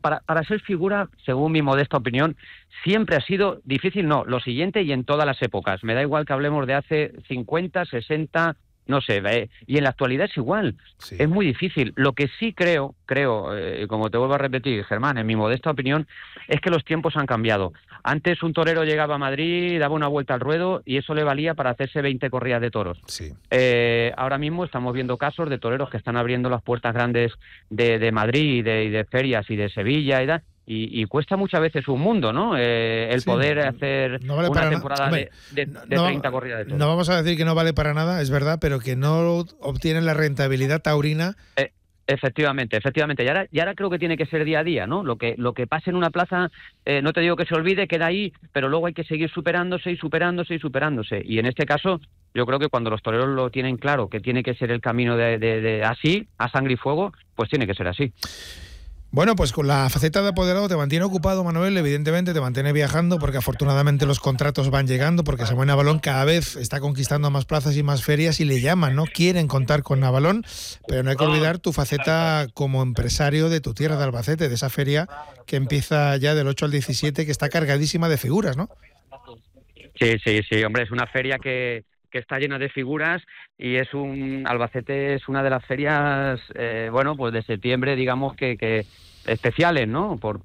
para ser figura, según mi modesta opinión, siempre ha sido difícil, no, lo siguiente y en todas las épocas. Me da igual que hablemos de hace 50, 60, no sé, y en la actualidad es igual. Sí. Es muy difícil. Lo que sí creo, como te vuelvo a repetir, Germán, en mi modesta opinión, es que los tiempos han cambiado. Antes un torero llegaba a Madrid, daba una vuelta al ruedo y eso le valía para hacerse 20 corridas de toros. Sí. Ahora mismo estamos viendo casos de toreros que están abriendo las puertas grandes de Madrid y de ferias y de Sevilla y tal. Y cuesta muchas veces un mundo, ¿no? El poder hacer no vale una para temporada hombre, de 30 corridas de toros. No vamos a decir que no vale para nada, es verdad, pero que no obtienen la rentabilidad taurina. Efectivamente. Y ahora creo que tiene que ser día a día, ¿no? Lo que pase en una plaza, no te digo que se olvide, queda ahí, pero luego hay que seguir superándose. Y en este caso, yo creo que cuando los toreros lo tienen claro, que tiene que ser el camino de así, a sangre y fuego, pues tiene que ser así. Bueno, pues con la faceta de apoderado te mantiene ocupado, Manuel, evidentemente te mantiene viajando porque afortunadamente los contratos van llegando, porque Samuel Navalón cada vez está conquistando más plazas y más ferias y le llaman, ¿no? Quieren contar con Navalón, pero no hay que olvidar tu faceta como empresario de tu tierra de Albacete, de esa feria que empieza ya del 8 al 17, que está cargadísima de figuras, ¿no? Sí, hombre, es una feria que está llena de figuras y Albacete es una de las ferias, pues de septiembre, digamos que especiales, ¿no? Por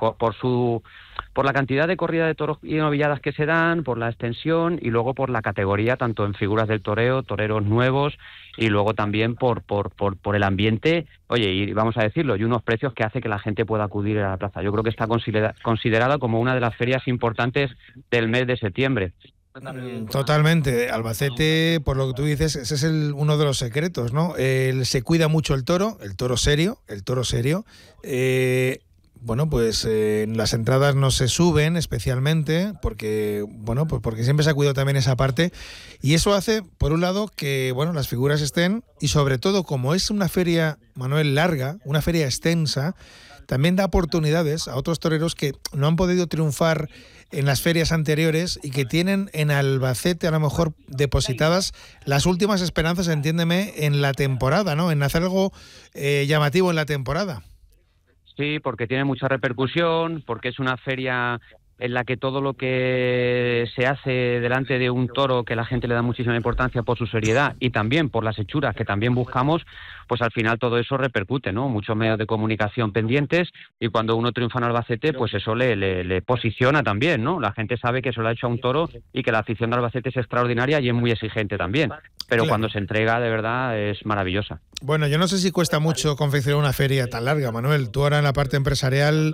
la cantidad de corridas de toros y novilladas que se dan, por la extensión y luego por la categoría, tanto en figuras del toreo, toreros nuevos y luego también por el ambiente, y vamos a decirlo, y unos precios que hace que la gente pueda acudir a la plaza. Yo creo que está considerada como una de las ferias importantes del mes de septiembre. Totalmente. Albacete, por lo que tú dices, ese es uno de los secretos, ¿no? Se cuida mucho el toro serio. Las entradas no se suben especialmente porque siempre se ha cuidado también esa parte y eso hace, por un lado, que las figuras estén y sobre todo, como es una feria, Manuel, larga, una feria extensa, también da oportunidades a otros toreros que no han podido triunfar en las ferias anteriores y que tienen en Albacete a lo mejor depositadas las últimas esperanzas, entiéndeme, en la temporada, ¿no? En hacer algo llamativo en la temporada. Sí, porque tiene mucha repercusión, porque es una feria en la que todo lo que se hace delante de un toro, que la gente le da muchísima importancia por su seriedad y también por las hechuras que también buscamos, pues al final todo eso repercute, ¿no? Muchos medios de comunicación pendientes y cuando uno triunfa en Albacete, pues eso le posiciona también, ¿no? La gente sabe que eso lo ha hecho a un toro y que la afición de Albacete es extraordinaria y es muy exigente también. Pero claro, cuando se entrega, de verdad, es maravillosa. Bueno, yo no sé si cuesta mucho confeccionar una feria tan larga, Manuel. Tú ahora en la parte empresarial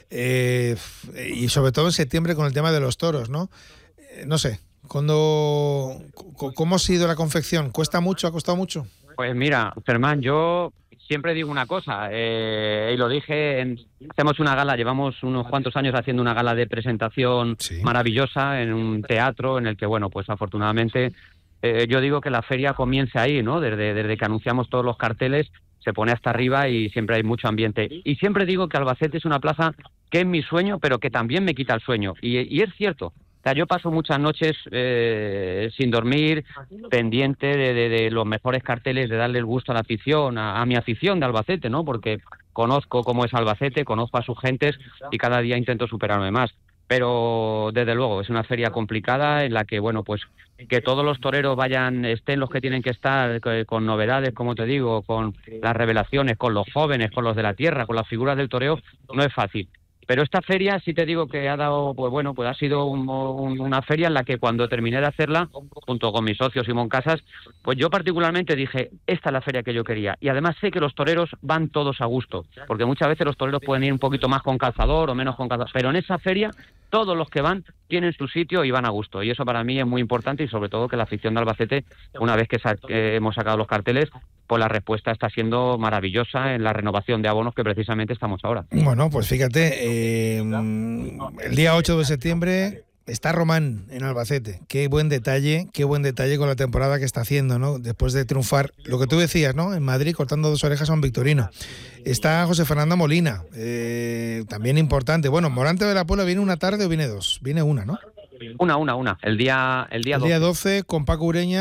y sobre todo en septiembre con el tema de los toros, ¿no? No sé, ¿cómo ha sido la confección? ¿Cuesta mucho? ¿Ha costado mucho? Pues mira, Germán, yo siempre digo una cosa, y lo dije, hacemos una gala, llevamos unos cuantos años haciendo una gala de presentación maravillosa en un teatro en el que, pues afortunadamente, yo digo que la feria comienza ahí, ¿no? Desde que anunciamos todos los carteles, se pone hasta arriba y siempre hay mucho ambiente. Y siempre digo que Albacete es una plaza que es mi sueño, pero que también me quita el sueño. Y es cierto. O sea, yo paso muchas noches sin dormir, pendiente de los mejores carteles, de darle el gusto a la afición, a mi afición de Albacete, ¿no? Porque conozco cómo es Albacete, conozco a sus gentes y cada día intento superarme más. Pero desde luego es una feria complicada en la que, que todos los toreros estén los que tienen que estar, con novedades, como te digo, con las revelaciones, con los jóvenes, con los de la tierra, con las figuras del toreo, no es fácil. Pero esta feria sí te digo que ha dado, ha sido una feria en la que cuando terminé de hacerla, junto con mi socio Simón Casas, pues yo particularmente dije, esta es la feria que yo quería. Y además sé que los toreros van todos a gusto, porque muchas veces los toreros pueden ir un poquito más con calzador o menos con calzador, pero en esa feria todos los que van tienen su sitio y van a gusto. Y eso para mí es muy importante y sobre todo que la afición de Albacete, una vez que hemos sacado los carteles, pues la respuesta está siendo maravillosa en la renovación de abonos que precisamente estamos ahora. Bueno, pues fíjate, el día 8 de septiembre está Román en Albacete. Qué buen detalle con la temporada que está haciendo, ¿no? Después de triunfar, lo que tú decías, ¿no? En Madrid, cortando 2 orejas a un victorino. Está José Fernando Molina, también importante. Bueno, Morante de la Puebla, ¿viene una tarde o viene 2? Viene una, ¿no? Una. El día 12. El día 12 con Paco Ureña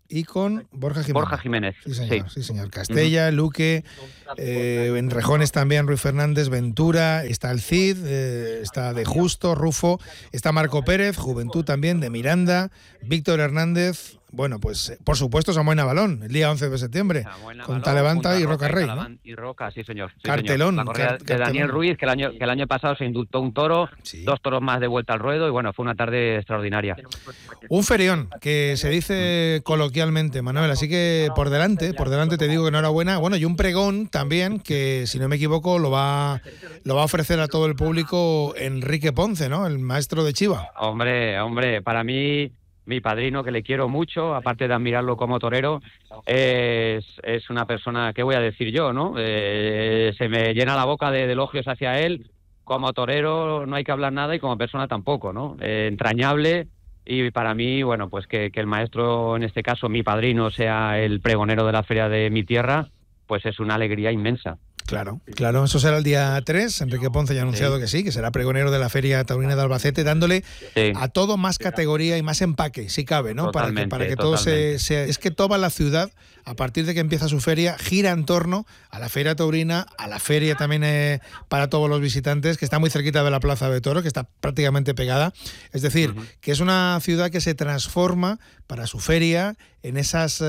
y con Borja Jiménez. Borja Jiménez. Sí, señor. Castella, Luque, en Rejones también Ruiz Fernández, Ventura, está el Cid, está De Justo, Rufo, está Marco Pérez, Juventud también, de Miranda, Víctor Hernández. Bueno, pues por supuesto Samuel Navalón, el día 11 de septiembre, con Talevanta y Roca Rey, ¿no? Y Roca, sí señor. Sí, cartelón. Señor. La corrida de Daniel Ruiz, que el año pasado se indultó un toro, 2 toros más de vuelta al ruedo, y bueno, fue una tarde extraordinaria. Un ferión, que se dice coloquialmente, Manuel, así que por delante te digo que enhorabuena. Bueno, y un pregón también, que si no me equivoco lo va a ofrecer a todo el público Enrique Ponce, ¿no? El maestro de Chiva. Hombre, para mí, mi padrino, que le quiero mucho, aparte de admirarlo como torero, es una persona, ¿qué voy a decir yo, no? Se me llena la boca de elogios hacia él. Como torero no hay que hablar nada y como persona tampoco, ¿no? Entrañable, y para mí, bueno, pues que el maestro, en este caso mi padrino, sea el pregonero de la feria de mi tierra, pues es una alegría inmensa. Claro, eso será el día 3. Enrique Ponce ya ha anunciado que sí, que será pregonero de la Feria Taurina de Albacete, dándole a todo más categoría y más empaque, si cabe, ¿no? Para que todo es que toda la ciudad, a partir de que empieza su feria, gira en torno a la Feria Taurina, a la feria también para todos los visitantes, que está muy cerquita de la Plaza de Toros, que está prácticamente pegada. Es decir, que es una ciudad que se transforma para su feria en esos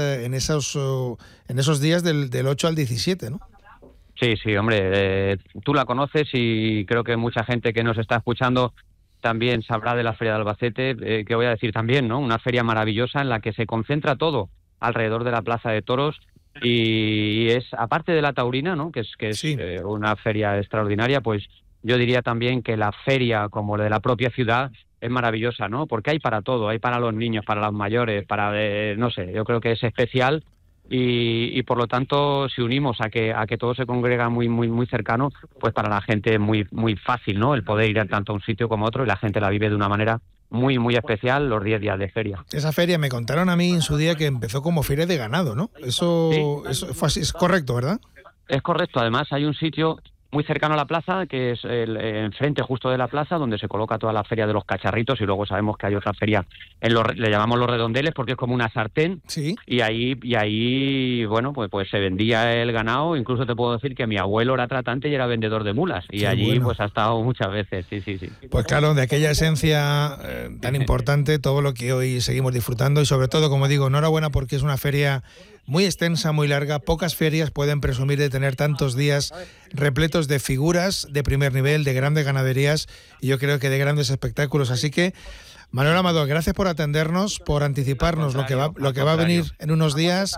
días del 8 al 17, ¿no? Sí, hombre, tú la conoces y creo que mucha gente que nos está escuchando también sabrá de la Feria de Albacete, que voy a decir también, ¿no? Una feria maravillosa en la que se concentra todo alrededor de la Plaza de Toros y es, aparte de la taurina, ¿no? Que es una feria extraordinaria, pues yo diría también que la feria, como la de la propia ciudad, es maravillosa, ¿no? Porque hay para todo, hay para los niños, para los mayores, no sé, yo creo que es especial. Y por lo tanto, si unimos a que todo se congrega muy cercano, pues para la gente es muy fácil, ¿no? El poder ir tanto a un sitio como a otro, y la gente la vive de una manera muy especial los 10 días de feria. Esa feria, me contaron a mí en su día que empezó como feria de ganado, ¿no? Eso fue así, es correcto, ¿verdad? Es correcto. Además hay un sitio muy cercano a la plaza, que es enfrente justo de la plaza, donde se coloca toda la feria de los cacharritos, y luego sabemos que hay otra feria, le llamamos los redondeles, porque es como una sartén, y ahí bueno, pues se vendía el ganado. Incluso te puedo decir que mi abuelo era tratante y era vendedor de mulas, y allí pues ha estado muchas veces, sí. Pues claro, de aquella esencia tan importante, todo lo que hoy seguimos disfrutando, y sobre todo, como digo, enhorabuena, porque es una feria muy extensa, muy larga. Pocas ferias pueden presumir de tener tantos días repletos de figuras de primer nivel, de grandes ganaderías, y yo creo que de grandes espectáculos. Así que, Manuel Amador, gracias por atendernos, por anticiparnos lo que va a venir en unos días,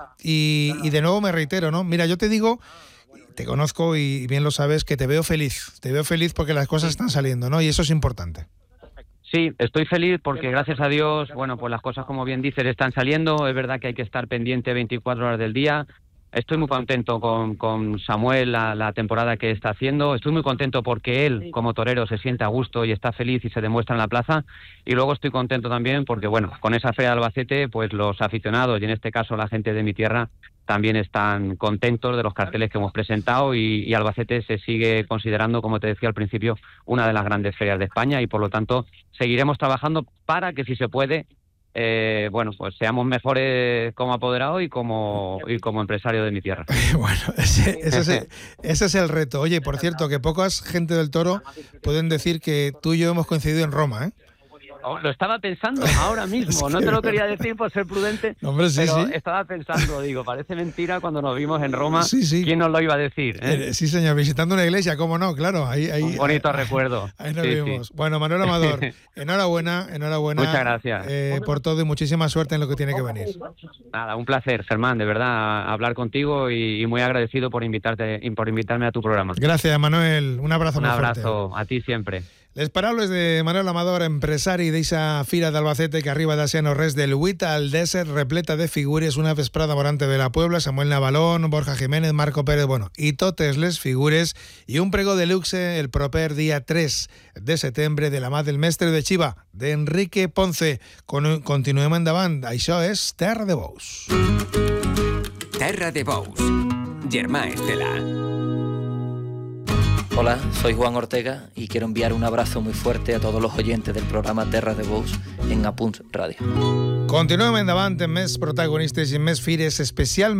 y de nuevo me reitero, ¿no? Mira, yo te digo, te conozco y bien lo sabes, que te veo feliz porque las cosas están saliendo, ¿no? Y eso es importante. Sí, estoy feliz porque gracias a Dios, bueno, pues las cosas, como bien dices, están saliendo. Es verdad que hay que estar pendiente 24 horas del día. Estoy muy contento con Samuel, la temporada que está haciendo. Estoy muy contento porque él, como torero, se siente a gusto y está feliz y se demuestra en la plaza. Y luego estoy contento también porque, bueno, con esa feria de Albacete, pues los aficionados, y en este caso la gente de mi tierra, también están contentos de los carteles que hemos presentado, y Albacete se sigue considerando, como te decía al principio, una de las grandes ferias de España, y por lo tanto seguiremos trabajando para que, si se puede, bueno, pues seamos mejores como apoderado y como empresario de mi tierra. Bueno, ese es el reto. Oye, por cierto, que pocas gente del toro pueden decir que tú y yo hemos coincidido en Roma, ¿eh? Lo estaba pensando ahora mismo, no te lo quería decir por ser prudente, hombre, pero estaba pensando, digo, parece mentira cuando nos vimos en Roma, ¿quién nos lo iba a decir? Sí, señor, visitando una iglesia, ¿cómo no? Claro, ahí un bonito recuerdo. Ahí nos vimos. Sí. Bueno, Manuel Amador, enhorabuena. Muchas gracias. Por todo, y muchísima suerte en lo que tiene que venir. Nada, un placer, Germán, de verdad, hablar contigo, y muy agradecido por invitarme a tu programa. Gracias, Manuel, un abrazo muy fuerte. Un abrazo, a ti siempre. Les paraules de Manuel Amador, empresari d'eixa fira d'Albacete que arriba de ser no res del 8 al 10, repleta de figures, una vesprada morante de la Puebla, Samuel Navalón, Borja Jiménez, Marco Pérez, bueno, i totes les figures, i un pregó de luxe el proper dia 3 de setembre de la mà del mestre de Chiva, d'Enrique Ponce. Continuem endavant, això és Terra de Bous. Terra de Bous, Germà Estela. Hola, soy Juan Ortega y quiero enviar un abrazo muy fuerte a todos los oyentes del programa Terra de Bous en Apunts Radio. Continuem endavant amb més protagonistes i més fires, especialment